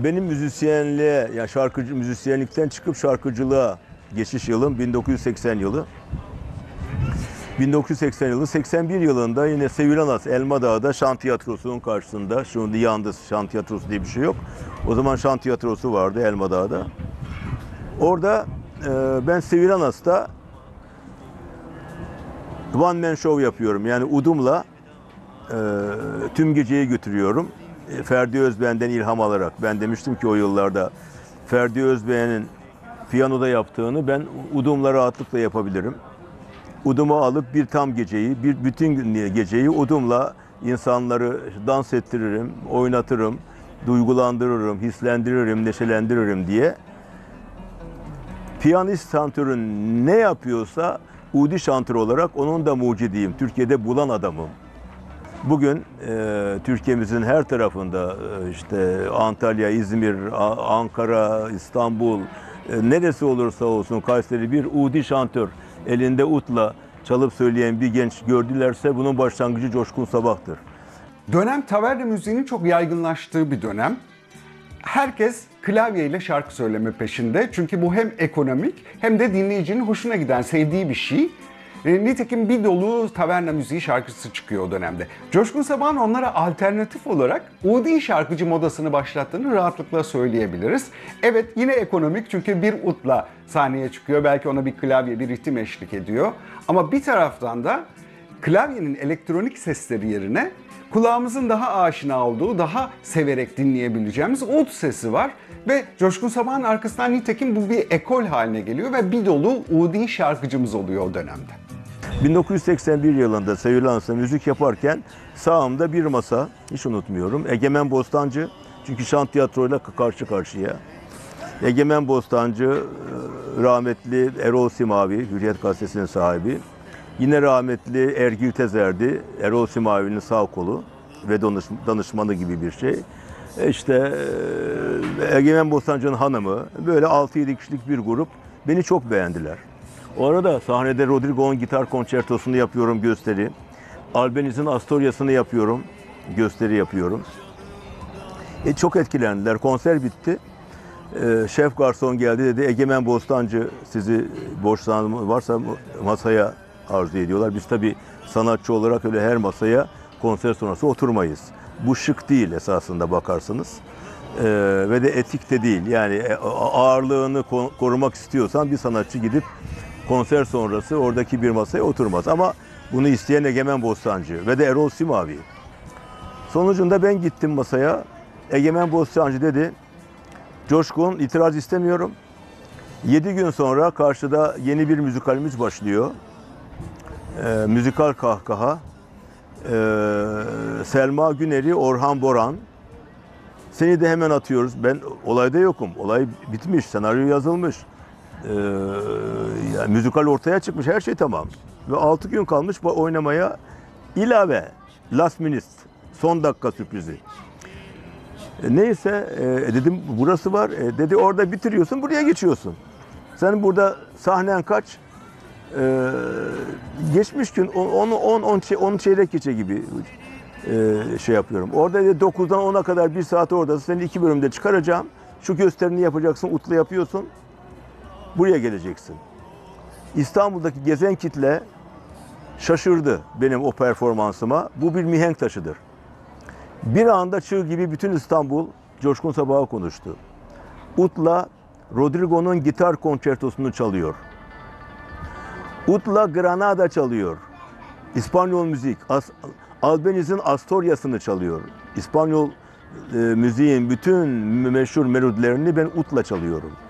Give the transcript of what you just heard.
Benim müzisyenliğe, yani müzisyenlikten çıkıp şarkıcılığa geçiş yılım 1980 yılı. 1980 yılı, 81 yılında yine Sevilanas Elmadağ'da Şan Tiyatrosu'nun karşısında, şimdi Yandız Şan Tiyatrosu diye bir şey yok. O zaman Şan Tiyatrosu vardı Elmadağ'da. Orada ben Sevilanas'ta one man show yapıyorum. Yani udumla tüm geceyi götürüyorum. Ferdi Özbeğen'den ilham alarak. Ben demiştim ki o yıllarda Ferdi Özbeğen'in piyanoda yaptığını ben udumla rahatlıkla yapabilirim. Udumu alıp bir tam geceyi, bütün geceyi udumla insanları dans ettiririm, oynatırım, duygulandırırım, hislendiririm, neşelendiririm diye. Piyanist şantörün ne yapıyorsa udi şantör olarak onun da mucidiyim. Türkiye'de bulan adamım. Bugün Türkiye'mizin her tarafında işte Antalya, İzmir, Ankara, İstanbul, neresi olursa olsun Kayseri bir udi şantör elinde utla çalıp söyleyen bir genç gördülerse bunun başlangıcı Coşkun Sabah'tır. Dönem taverna müziğinin çok yaygınlaştığı bir dönem. Herkes klavyeyle şarkı söyleme peşinde. Çünkü bu hem ekonomik hem de dinleyicinin hoşuna giden, sevdiği bir şey. Nitekim bir dolu taverna müziği şarkısı çıkıyor o dönemde. Coşkun Sabah'ın onlara alternatif olarak udi şarkıcı modasını başlattığını rahatlıkla söyleyebiliriz. Evet, yine ekonomik çünkü bir utla sahneye çıkıyor. Belki ona bir klavye, bir ritim eşlik ediyor. Ama bir taraftan da klavyenin elektronik sesleri yerine kulağımızın daha aşina olduğu, daha severek dinleyebileceğimiz ud sesi var. Ve Coşkun Sabah'ın arkasından nitekim bu bir ekol haline geliyor ve bir dolu udi şarkıcımız oluyor o dönemde. 1981 yılında Sevilans'ta müzik yaparken sağımda bir masa, hiç unutmuyorum, Egemen Bostancı, çünkü Şan Tiyatro'yla karşı karşıya. Egemen Bostancı, rahmetli Erol Simavi, Hürriyet Gazetesi'nin sahibi. Yine rahmetli Ergül Tezer'di, Erol Simavi'nin sağ kolu ve danışmanı gibi bir şey. İşte Egemen Bostancı'nın hanımı, böyle 6-7 kişilik bir grup beni çok beğendiler. O arada sahnede Rodrigo'nun gitar konçertosunu yapıyorum, gösteri. Albaniz'in Astoria'sını yapıyorum, gösteri yapıyorum. Çok etkilendiler, konser bitti. Şef garson geldi, dedi Egemen Bostancı sizi borçlanma varsa masaya arzu ediyorlar. Biz tabii sanatçı olarak öyle her masaya konser sonrası oturmayız. Bu şık değil esasında bakarsınız. Ve de etik de değil. Yani ağırlığını korumak istiyorsan bir sanatçı gidip konser sonrası oradaki bir masaya oturmaz. Ama bunu isteyen Egemen Bostancı ve de Erol Simavi. Sonucunda ben gittim masaya. Egemen Bostancı dedi, Coşkun itiraz istemiyorum. 7 gün sonra karşıda yeni bir müzikalimiz başlıyor. Müzikal kahkaha. Selma Güner'i, Orhan Boran. Seni de hemen atıyoruz. Ben olayda yokum. Olay bitmiş, senaryo yazılmış. Yani müzikal ortaya çıkmış, her şey tamam. Ve 6 gün kalmış oynamaya, ilave, last minute, son dakika sürprizi. Neyse, dedim burası var. Dedi orada bitiriyorsun, buraya geçiyorsun. Senin burada sahnen kaç? Geçmiş gün 10 çeyrek geçe gibi şey yapıyorum. Orada dedi 9'dan 10'a kadar 1 saat oradasın. Seni 2 bölümde çıkaracağım. Şu gösterini yapacaksın, utla yapıyorsun. Buraya geleceksin. İstanbul'daki gezen kitle şaşırdı benim o performansıma. Bu bir mihenk taşıdır. Bir anda çığ gibi bütün İstanbul Coşkun Sabah'ı konuştu. Utla Rodrigo'nun gitar konçertosunu çalıyor. Utla Granada çalıyor. İspanyol müzik. Albaniz'in Astoria'sını çalıyor. İspanyol müziğin bütün meşhur melodilerini ben utla çalıyorum.